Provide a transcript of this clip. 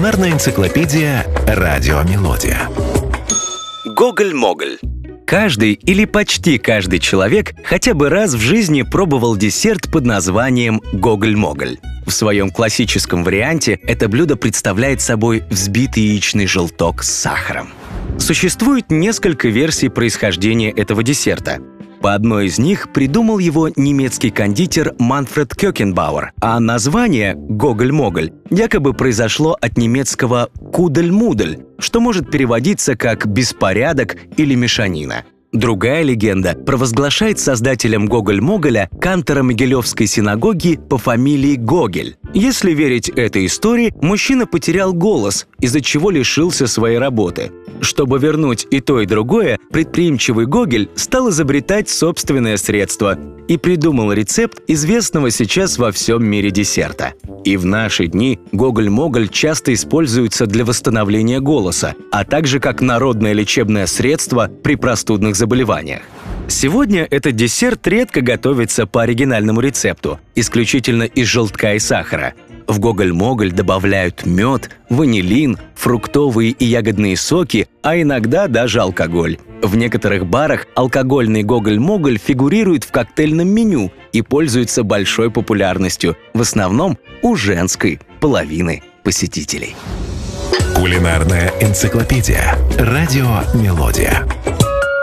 Кулинарная энциклопедия «Радио Мелодия». Гоголь-моголь. Каждый или почти каждый человек хотя бы раз в жизни пробовал десерт под названием гоголь-моголь. В своем классическом варианте это блюдо представляет собой взбитый яичный желток с сахаром. Существует несколько версий происхождения этого десерта. По одной из них придумал его немецкий кондитер Манфред Кёкенбауэр, а название «гоголь-моголь» якобы произошло от немецкого «кудель-мудель», что может переводиться как «беспорядок» или «мешанина». Другая легенда провозглашает создателем гоголь-моголя кантора Могилевской синагоги по фамилии Гогель. Если верить этой истории, мужчина потерял голос, из-за чего лишился своей работы. Чтобы вернуть и то, и другое, предприимчивый Гогель стал изобретать собственное средство и придумал рецепт известного сейчас во всем мире десерта. И в наши дни гоголь-моголь часто используется для восстановления голоса, а также как народное лечебное средство при простудных заболеваниях. Сегодня этот десерт редко готовится по оригинальному рецепту, исключительно из желтка и сахара. В гоголь-моголь добавляют мед, ванилин, фруктовые и ягодные соки, а иногда даже алкоголь. В некоторых барах алкогольный гоголь-моголь фигурирует в коктейльном меню и пользуется большой популярностью, в основном у женской половины посетителей. Кулинарная энциклопедия «Радио Мелодия».